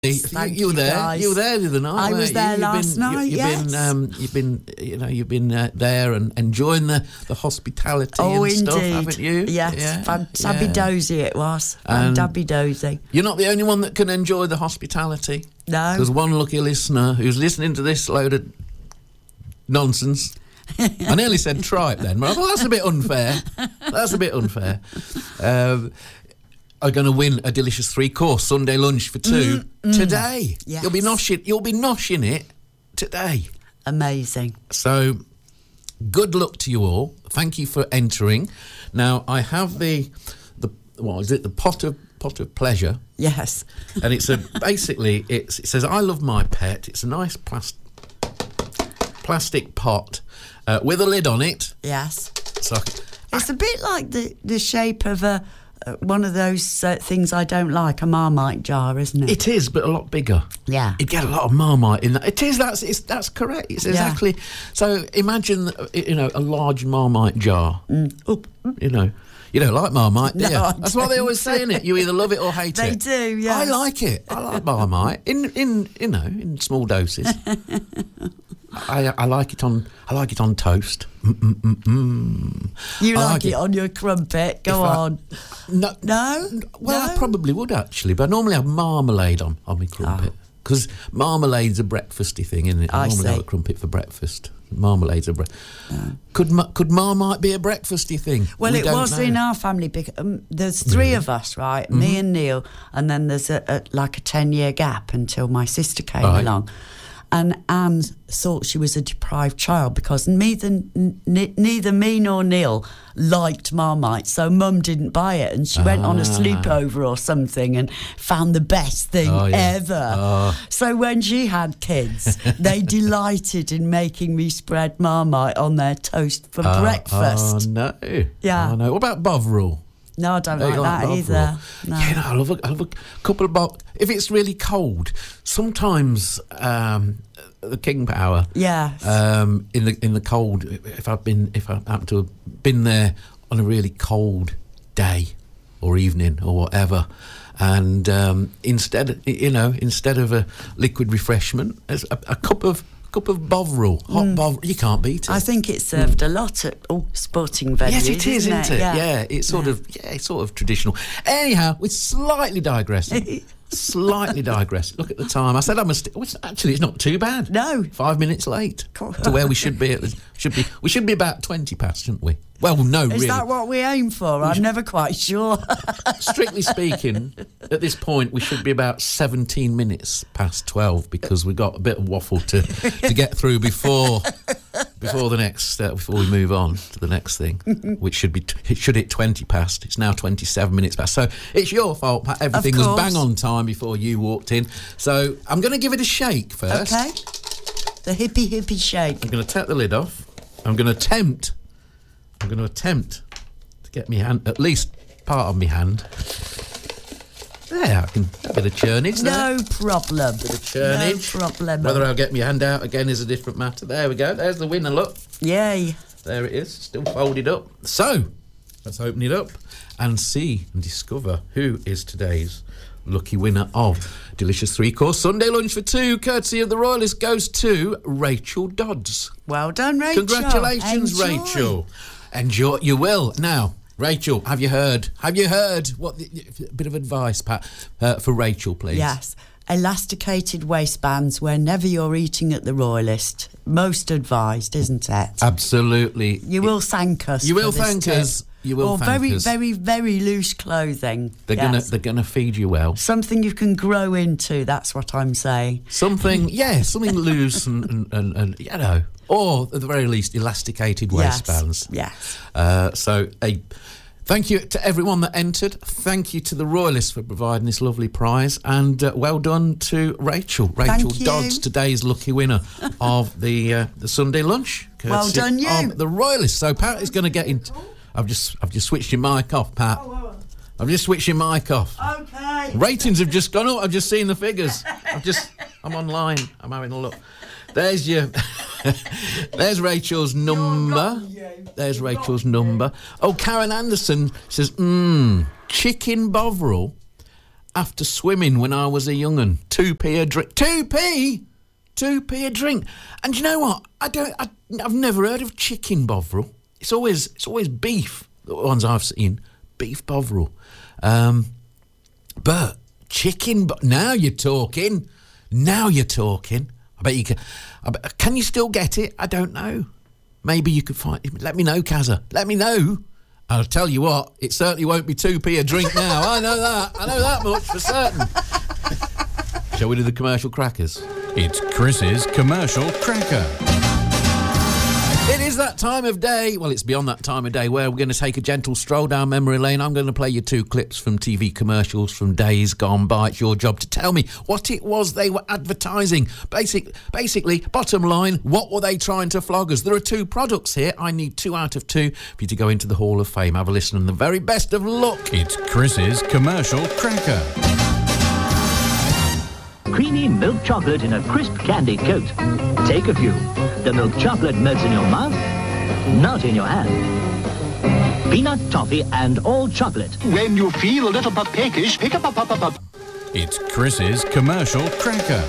Thank you were there. guys. You were there the other night. I was there last night. You've been there and enjoying the hospitality and stuff, haven't you? Yes, fantabby-dozy it was. Fantabby-dozy. You're not the only one that can enjoy the hospitality. No, there's one lucky listener who's listening to this load of nonsense. I nearly said tripe then, but I thought that's a bit unfair. Are going to win a delicious 3-course Sunday lunch for two today. Yes. You'll be noshing it today. Amazing. So, good luck to you all. Thank you for entering. Now, I have the pot of pleasure. Yes. And it's basically it says I love my pet. It's a nice plastic pot with a lid on it. Yes. So it's a bit like the shape of one of those things I don't like, a Marmite jar, isn't it? It is, but a lot bigger. Yeah. You'd get a lot of Marmite in that. It is, that's correct. It's exactly... Yeah. So imagine, a large Marmite jar. You don't like Marmite, do you? That's what they always say, innit? You either love it or hate it. They do, yes. I like it. I like Marmite in small doses. I like it on toast. You like it on your crumpet? Go on. No. Well, I probably would actually, but I normally have marmalade on my crumpet because marmalade's a breakfasty thing, isn't it? I normally have a crumpet for breakfast. Marmalade's a Could Marmite be a breakfasty thing? Well, it was in our family. There's three of us, right? Mm-hmm. Me and Neil, and then there's a 10-year gap until my sister came along. And Anne thought she was a deprived child because neither me nor Neil liked Marmite, so Mum didn't buy it, and she went on a sleepover or something and found the best thing ever. So when she had kids, they delighted in making me spread Marmite on their toast for breakfast. Oh no! Yeah. Oh no! What about Bovril? No, I don't like that either. No. Yeah, no, I love a couple of if it's really cold, sometimes the King Power. Yes. In the cold, if I happen to have been there on a really cold day or evening or whatever, and instead of a liquid refreshment, there's a cup of Bovril, hot Bovril. You can't beat it. I think it's served a lot at sporting venues. Yes, it is, isn't it? Yeah, it's sort of traditional. Anyhow, we're slightly digressing. Look at the time. I said actually, it's not too bad. No, 5 minutes late to where we should be. We should be about 20 past, shouldn't we? Well, no, really. Is that what we aim for? I'm never quite sure. Strictly speaking, at this point, we should be about 17 minutes past 12 because we've got a bit of waffle to get through before we move on to the next thing, which should hit 20 past. It's now 27 minutes past. So it's your fault, Pat. Everything was bang on time before you walked in. So I'm going to give it a shake first. Okay. The hippie shake. I'm going to take the lid off. I'm going to attempt to get my hand, at least part of my hand. There, I can a bit of churnage there. No problem. Bit of churnage. No problem. Whether I'll get my hand out again is a different matter. There we go. There's the winner, look. Yay. There it is, still folded up. So, let's open it up and see and discover who is today's lucky winner of delicious 3-course Sunday lunch for two, courtesy of the Royalist, goes to Rachel Dodds. Well done, Rachel. Congratulations, Rachel. Enjoy. You will. Now, Rachel, have you heard what a bit of advice, Pat, for Rachel, please? Yes. Elasticated waistbands whenever you're eating at the Royalist. Most advised, isn't it? Absolutely. You will thank us. You will thank us. You will thank us. Very, very loose clothing. They're gonna feed you well. Something you can grow into. That's what I'm saying. Something loose and or at the very least elasticated waistbands. Yes. So thank you to everyone that entered. Thank you to the Royalists for providing this lovely prize, and well done to Rachel Dodds, today's lucky winner of the Sunday lunch. Well done, you. Of the Royalists. So Pat is going to get in. I've just switched your mic off, Pat. I've just switched your mic off. Okay. Ratings have just gone up. I've just seen the figures. I'm online. I'm having a look. There's Rachel's number. There's Rachel's number. Oh, Karen Anderson says, chicken Bovril after swimming when I was a young'un. 2p a drink. 2p? 2p a drink. And you know what? I've never heard of chicken bovril. It's always beef. The ones I've seen, beef bovril. But chicken. Now you're talking. Now you're talking. I bet you can. Can you still get it? I don't know. Maybe you could find. Let me know, Kazza. Let me know. I'll tell you what. It certainly won't be 2p a drink now. I know that. I know that much for certain. Shall we do the commercial crackers? It's Chris's commercial cracker. It is that time of day, well, it's beyond that time of day, where we're going to take a gentle stroll down memory lane. I'm going to play you 2 clips from TV commercials from days gone by. It's your job to tell me what it was they were advertising. Basically, bottom line, what were they trying to flog us? There are 2 products here. I need 2 out of 2 for you to go into the Hall of Fame. Have a listen and the very best of luck. It's Chris's commercial cracker. Creamy milk chocolate in a crisp candy coat. Take a few. The milk chocolate melts in your mouth, not in your hand. Peanut, toffee and all chocolate. When you feel a little bit peckish, pick up. It's Chris's commercial cracker.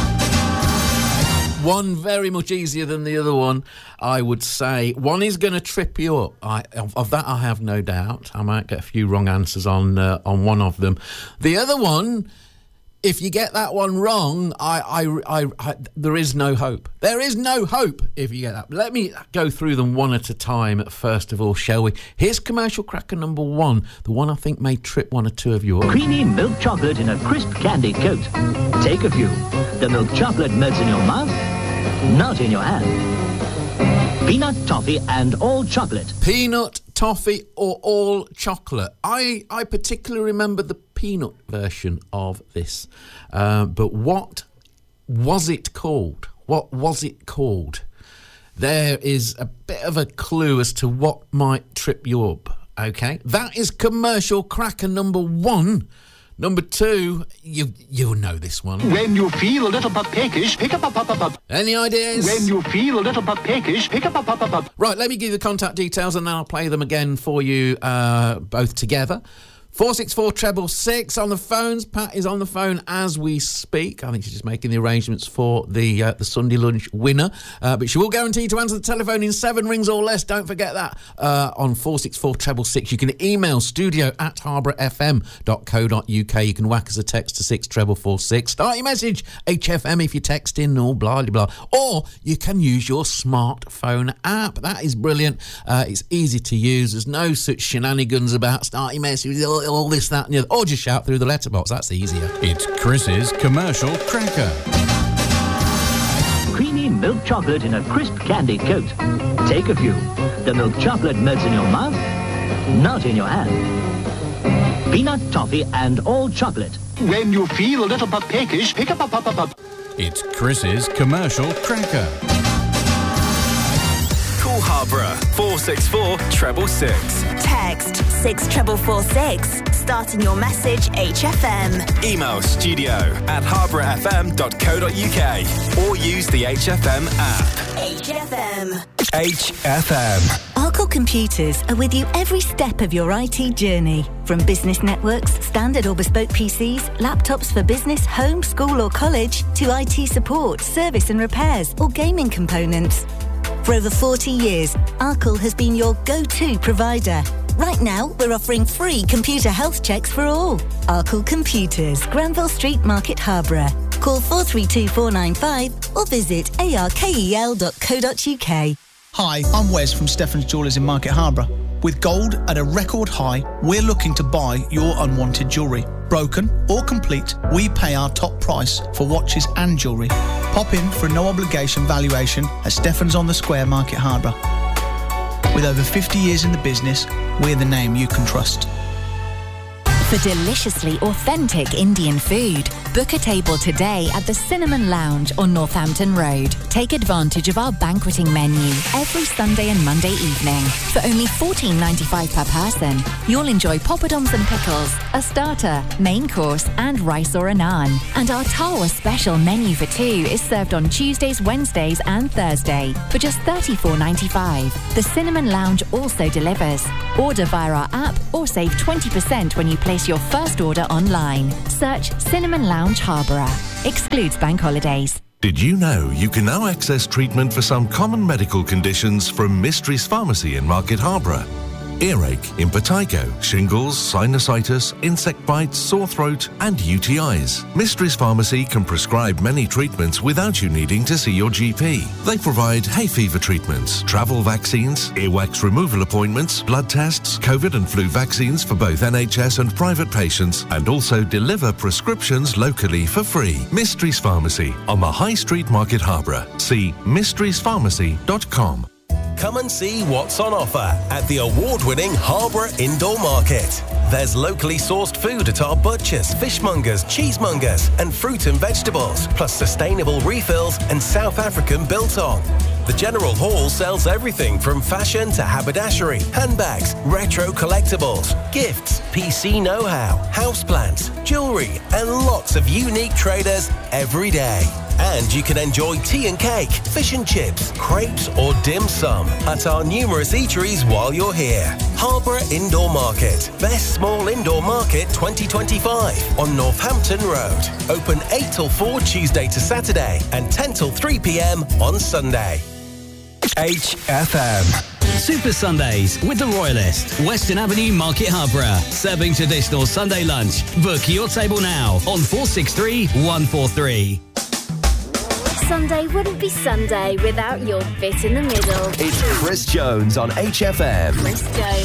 One very much easier than the other one, I would say. One is going to trip you up. Of that, I have no doubt. I might get a few wrong answers on one of them. The other one, if you get that one wrong, there is no hope. There is no hope if you get that. Let me go through them one at a time, first of all, shall we? Here's commercial cracker number 1, the one I think may trip one or two of you up. Creamy milk chocolate in a crisp candy coat. Take a few. The milk chocolate melts in your mouth, not in your hand. Peanut, toffee and all chocolate. Peanut, toffee or all chocolate. I particularly remember the peanut version of this. But what was it called? What was it called? There is a bit of a clue as to what might trip you up, okay? That is commercial cracker number 1. Number 2, you'll know this one. When you feel a little bit peckish, pick up. Any ideas? When you feel a little bit peckish, pick up. Right, let me give you the contact details and then I'll play them again for you both together. 464 666 on the phones. Pat is on the phone as we speak. I think she's just making the arrangements for the Sunday lunch winner. But she will guarantee to answer the telephone in 7 rings or less. Don't forget that. On 464 666. You can email studio@harbourfm.co.uk. You can whack us a text to 64446. Start your message, HFM, if you text in or blah, blah, blah. Or you can use your smartphone app. That is brilliant. It's easy to use. There's no such shenanigans about start your message, all this, that and the other. Or just shout through the letterbox. That's easier. It's Chris's commercial cracker. Creamy milk chocolate in a crisp candy coat. Take a few. The milk chocolate melts in your mouth, not in your hand. Peanut, toffee and all chocolate. When you feel a little bit peckish, pick up. It's Chris's commercial cracker. Call Harborough 464 666. Text 64446, starting your message HFM. Email studio@harbourfm.co.uk or use the HFM app. HFM. HFM. Arkle Computers are with you every step of your IT journey. From business networks, standard or bespoke PCs, laptops for business, home, school or college, to IT support, service and repairs, or gaming components. For over 40 years, Arkle has been your go-to provider. Right now, we're offering free computer health checks for all. Arkle Computers, Granville Street, Market Harborough. Call 432 495 or visit arkel.co.uk. Hi, I'm Wes from Stefan's Jewellers in Market Harborough. With gold at a record high, we're looking to buy your unwanted jewellery. Broken or complete, we pay our top price for watches and jewellery. Pop in for a no-obligation valuation at Stefan's on the Square, Market Harborough. With over 50 years in the business, we're the name you can trust. For deliciously authentic Indian food, Book a table today at the Cinnamon Lounge on Northampton Road. Take advantage of our banqueting menu every Sunday and Monday evening. For only $14.95 per person, you'll enjoy poppadoms and pickles, a starter, main course and rice or a naan. And our Tawa special menu for two is served on Tuesdays, Wednesdays and Thursday for just $34.95. The Cinnamon Lounge also delivers. Order via our app or save 20% when you place your first order online. Search Cinnamon Lounge Harborough. Excludes bank holidays. Did you know you can now access treatment for some common medical conditions from Mysteries Pharmacy in Market Harborough? Earache, impetigo, shingles, sinusitis, insect bites, sore throat and UTIs. Mysteries Pharmacy can prescribe many treatments without you needing to see your GP. They provide hay fever treatments, travel vaccines, earwax removal appointments, blood tests, COVID and flu vaccines for both NHS and private patients, and also deliver prescriptions locally for free. Mysteries Pharmacy on the High Street, Market Harborough. See mysteriespharmacy.com. Come and see what's on offer at the award-winning Harborough Indoor Market. There's locally sourced food at our butchers, fishmongers, cheesemongers and fruit and vegetables, plus sustainable refills and South African biltong. The General Hall sells everything from fashion to haberdashery, handbags, retro collectibles, gifts, PC know-how, houseplants, jewellery and lots of unique traders every day. And you can enjoy tea and cake, fish and chips, crepes or dim sum at our numerous eateries while you're here. Harborough Indoor Market. Best Small Indoor Market 2025 on Northampton Road. Open 8 till 4 Tuesday to Saturday and 10 till 3 p.m. on Sunday. HFM. Super Sundays with the Royalist, Western Avenue, Market Harborough. Serving traditional Sunday lunch. Book your table now on 463 143. Sunday wouldn't be Sunday without your bit in the middle. It's Chris Jones on HFM. Chris Jones.